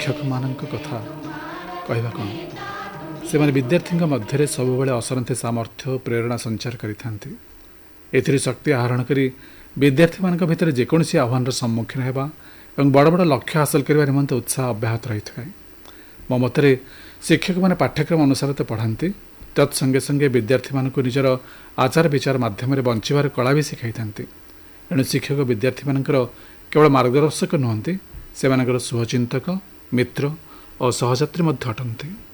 ଶିକ୍ଷକମାନଙ୍କ କଥା କହିବା କ'ଣ? ସେମାନେ ବିଦ୍ୟାର୍ଥୀଙ୍କ ମଧ୍ୟରେ ସବୁବେଳେ ଅସରନ୍ତି ସାମର୍ଥ୍ୟ ଓ ପ୍ରେରଣା ସଞ୍ଚାର କରିଥାନ୍ତି। ଏଥିରୁ ଶକ୍ତି ଆହରଣ କରି ବିଦ୍ୟାର୍ଥୀମାନଙ୍କ ଭିତରେ ଯେକୌଣସି ଆହ୍ୱାନର ସମ୍ମୁଖୀନ ହେବା ଏବଂ ବଡ଼ ବଡ଼ ଲକ୍ଷ୍ୟ ହାସଲ କରିବା ନିମନ୍ତେ ଉତ୍ସାହ ଅବ୍ୟାହତ ରହିଥାଏ। ମୋ ମତରେ ଶିକ୍ଷକମାନେ ପାଠ୍ୟକ୍ରମ ଅନୁସାରେ ତ ପଢ଼ାନ୍ତି, ତତ୍ ସଙ୍ଗେ ସଙ୍ଗେ ବିଦ୍ୟାର୍ଥୀମାନଙ୍କୁ ନିଜର ଆଚାର ବିଚାର ମାଧ୍ୟମରେ ବଞ୍ଚିବାର କଳା ବି ଶିଖାଇଥାନ୍ତି। ଏଣୁ ଶିକ୍ଷକ ବିଦ୍ୟାର୍ଥୀମାନଙ୍କର କେବଳ ମାର୍ଗଦର୍ଶକ ନୁହନ୍ତି, ସେମାନଙ୍କର ଶୁଭଚିନ୍ତକ, ମିତ୍ର ଓ ସହଯାତ୍ରୀ ମଧ୍ୟ ଅଟନ୍ତି।